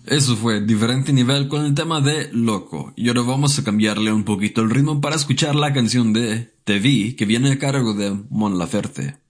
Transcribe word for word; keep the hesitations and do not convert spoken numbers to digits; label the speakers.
Speaker 1: Eso fue diferente nivel con el tema de Loco. Y ahora vamos a cambiarle un poquito el ritmo para escuchar la canción de Te Vi, que viene a cargo de Mon Laferte.